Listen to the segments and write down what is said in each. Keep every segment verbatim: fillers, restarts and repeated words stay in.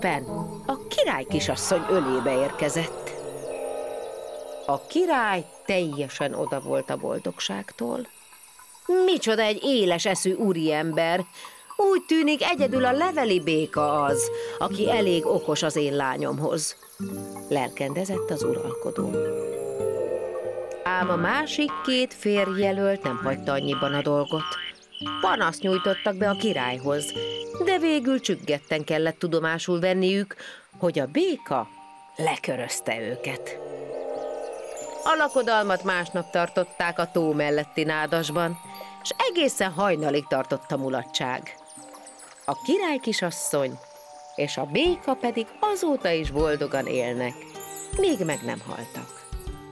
Pen a király kisasszony ölébe érkezett. A király teljesen oda volt a boldogságtól. Micsoda egy éles eszű úriember! Úgy tűnik, egyedül a leveli béka az, aki elég okos az én lányomhoz. Lelkendezett az uralkodó. Ám a másik két férjjelölt nem hagyta annyiban a dolgot. Panaszt nyújtottak be a királyhoz, de végül csüggetten kellett tudomásul venniük, hogy a béka lekörözte őket. A lakodalmat másnap tartották a tó melletti nádasban, és egészen hajnalig tartott a mulatság. A király kisasszony és a béka pedig azóta is boldogan élnek, még meg nem haltak.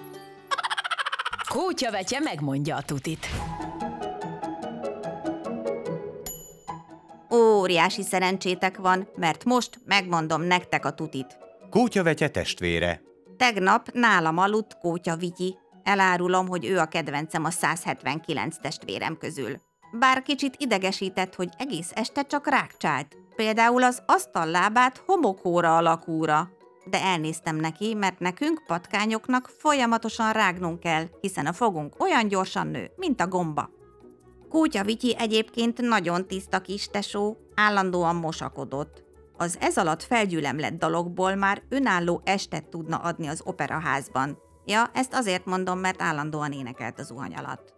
Kótyavetje megmondja a tutit. Óriási szerencsétek van, mert most megmondom nektek a tutit. Kótyavetje testvére. Tegnap nálam aludt Kótya Vityi. Elárulom, hogy ő a kedvencem a száz hetvenkilenc testvérem közül. Bár kicsit idegesített, hogy egész este csak rákcsált. Például az asztallábát homokóra alakúra. De elnéztem neki, mert nekünk, patkányoknak folyamatosan rágnunk kell, hiszen a fogunk olyan gyorsan nő, mint a gomba. Kótya Vityi egyébként nagyon tiszta kis tesó, állandóan mosakodott. Az ez alatt felgyülemlett dalokból már önálló estet tudna adni az operaházban. Ja, ezt azért mondom, mert állandóan énekelt a zuhany alatt.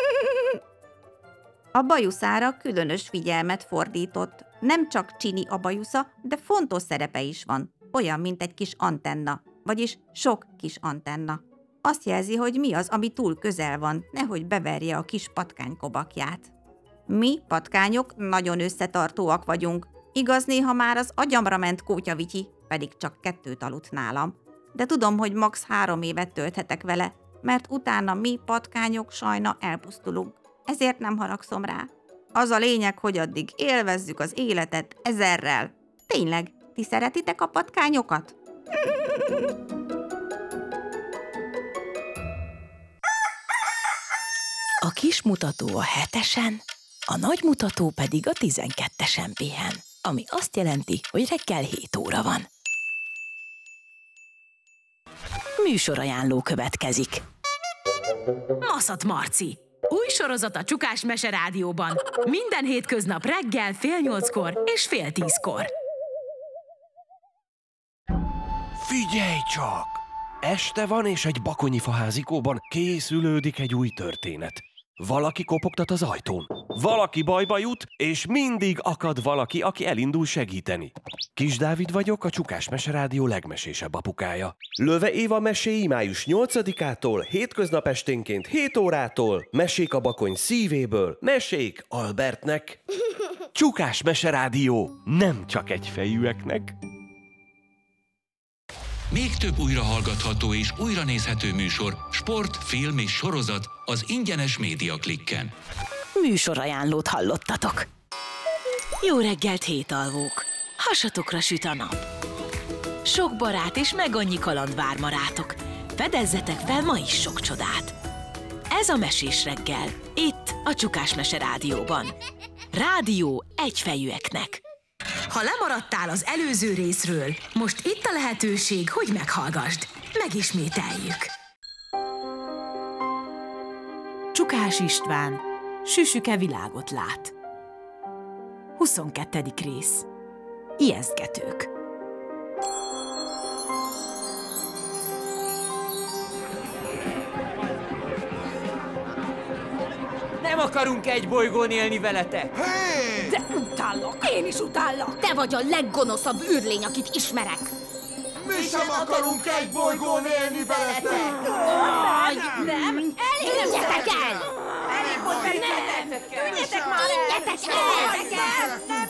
A bajuszára különös figyelmet fordított. Nem csak csini a bajusza, de fontos szerepe is van. Olyan, mint egy kis antenna, vagyis sok kis antenna. Azt jelzi, hogy mi az, ami túl közel van, nehogy beverje a kis patkány kobakját. Mi, patkányok, nagyon összetartóak vagyunk. Igaz, néha már az agyamra ment Kótya Vityi, pedig csak kettőt aludt nálam. De tudom, hogy max. három évet tölthetek vele, mert utána mi, patkányok, sajna elpusztulunk. Ezért nem haragszom rá. Az a lényeg, hogy addig élvezzük az életet ezerrel. Tényleg, ti szeretitek a patkányokat? A kis mutató a hetesen, a nagy mutató pedig a tizenkettesen pihen, ami azt jelenti, hogy reggel hét óra van. Műsorajánló következik. Maszat Marci. Új sorozat a Csukás Mese Rádióban. Minden hétköznap reggel fél nyolckor és fél tízkor. Figyelj csak! Este van, és egy bakonyi faházikóban készülődik egy új történet. Valaki kopogtat az ajtón. Valaki bajba jut, és mindig akad valaki, aki elindul segíteni. Kis Dávid vagyok, a Csukás Mese Rádió legmesésebb apukája. Löve Éva meséi május nyolcadikától, hétköznap esténként hét órától, mesék a bakony szívéből, mesék Albertnek. Csukás Mese Rádió, nem csak egyfejűeknek. Még több újrahallgatható és újranézhető műsor, sport, film és sorozat az ingyenes Média Klikken. Műsorajánlót hallottatok. Jó reggelt, hétalvók! Hasatokra süt a nap. Sok barát és meg annyi kaland vár ma rátok. Fedezzetek fel ma is sok csodát. Ez a Mesés reggel, itt a Csukás Mese Rádióban. Rádió egyfejűeknek. Ha lemaradtál az előző részről, most itt a lehetőség, hogy meghallgasd. Megismételjük. Csukás István, Süsüke világot lát. huszonkettedik rész. Ijesztgetők. Nem akarunk egy bolygón élni veletek! Hey! De utállak! Én is utállak! Te vagy a leggonoszabb űrlény, akit ismerek! Mi sem akarunk egy bolygón élni veletek! Aj, nem! Tűnjetek el! Elég volt, Nem! tűnjetek el! Tűnjetek már el! Tűnjetek el!